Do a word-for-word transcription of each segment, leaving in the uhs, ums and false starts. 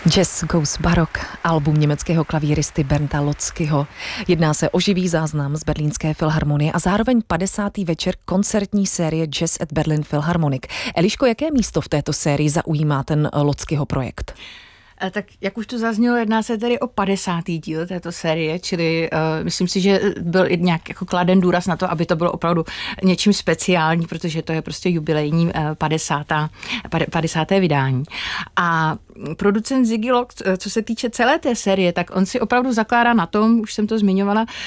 Jazz Goes Baroque, album německého klavíristy Bernda Lotzkyho. Jedná se o živý záznam z Berlínské filharmonie a zároveň padesátý večer koncertní série Jazz at Berlin Philharmonic. Eliško, jaké místo v této sérii zaujímá ten Lotzkyho projekt? Tak jak už to zaznělo, jedná se tedy o padesátý díl této série, čili uh, myslím si, že byl nějak jako kladen důraz na to, aby to bylo opravdu něčím speciální, protože to je prostě jubilejní uh, padesátá padesáté vydání. A producent Ziggy Locke, co se týče celé té série, tak on si opravdu zakládá na tom, už jsem to zmiňovala, uh,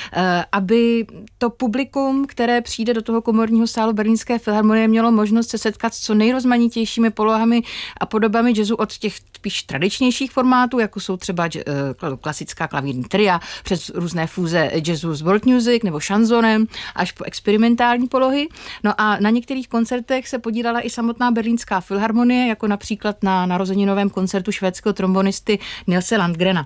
aby to publikum, které přijde do toho komorního sálu Berlínské filharmonie, mělo možnost se setkat s co nejrozmanitějšími polohami a podobami jazzu od těch spíš tradičnějších formátů, jako jsou třeba klasická klavírní tria, přes různé fúze jazzu s world music nebo šanzonem, až po experimentální polohy. No a na některých koncertech se podílala i samotná Berlínská filharmonie, jako například na narozeninovém koncertu švédského trombonisty Nilse Landgrena.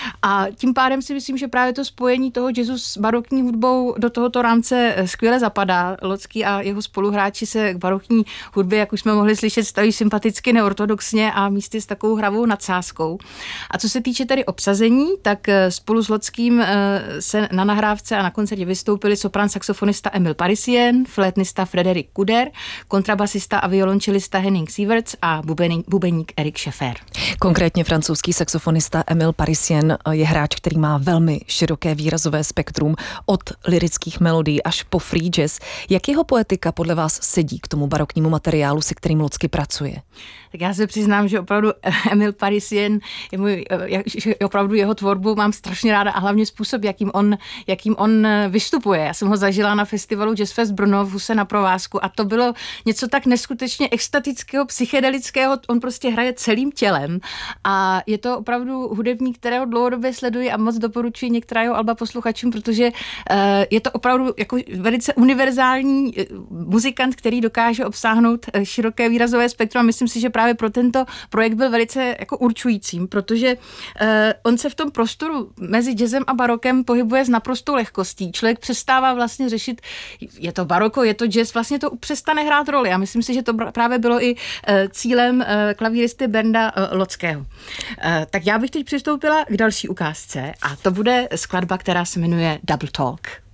A tím pádem si myslím, že právě to spojení toho jazzu s barokní hudbou do tohoto rámce skvěle zapadá. Lotzky a jeho spoluhráči se k barokní hudbě, jak už jsme mohli slyšet, staví sympaticky, neortodoxně a místy s takovou hravou nadsázkou. A co se týče tedy obsazení, tak spolu s Lotzkým se na nahrávce a na koncertě vystoupili soprán saxofonista Emil Parisien, flétnista Frederik Kuder, kontrabasista a violončelista Henning Sieverts a bubeník, bubeník Erik Schäfer. Konkrétně francouzský saxofonista Emil Parisien je hráč, který má velmi široké výrazové spektrum od lyrických melodií až po free jazz. Jak jeho poetika podle vás sedí k tomu baroknímu materiálu, se kterým Lotzky pracuje? Tak já se přiznám, že opravdu Emil Parisien je můj, opravdu jeho tvorbu mám strašně ráda a hlavně způsob, jakým on, jakým on vystupuje. Já jsem ho zažila na festivalu Jazz Fest Brno v Huse na provázku a to bylo něco tak neskutečně extatického, psychedelického. On prostě hraje celým tělem a je to opravdu hudebník, kterého dlouhodobě sleduji a moc doporučuji některá jeho alba posluchačům, protože je to opravdu jako velice univerzální muzikant, který dokáže obsáhnout široké výrazové spektrum a myslím si, že právě pro tento projekt byl velice jako určujícím, protože uh, on se v tom prostoru mezi jazzem a barokem pohybuje s naprostou lehkostí. Člověk přestává vlastně řešit, je to baroko, je to jazz, vlastně to přestane hrát roli. A myslím si, že to právě bylo i uh, cílem uh, klavíristy Bernda uh, Lotzkyho. Uh, tak já bych teď přistoupila k další ukázce a to bude skladba, která se jmenuje Double Talk.